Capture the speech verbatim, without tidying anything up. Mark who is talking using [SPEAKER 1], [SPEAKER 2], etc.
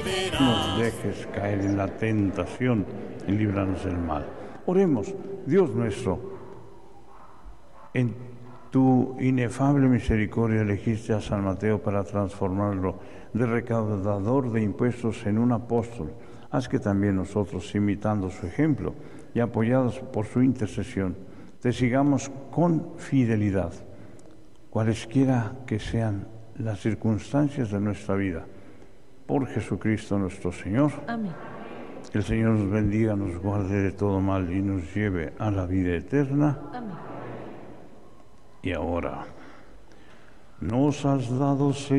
[SPEAKER 1] nos dejes caer en la tentación y líbranos del mal. Oremos. Dios nuestro, en tu inefable misericordia elegiste a San Mateo para transformarlo de recaudador de impuestos en un apóstol. Haz que también nosotros, imitando su ejemplo y apoyados por su intercesión, te sigamos con fidelidad, cualesquiera que sean las circunstancias de nuestra vida. Por Jesucristo nuestro Señor.
[SPEAKER 2] Amén.
[SPEAKER 1] Que el Señor nos bendiga, nos guarde de todo mal y nos lleve a la vida eterna.
[SPEAKER 2] Amén.
[SPEAKER 1] Y ahora, nos has dado, Señor,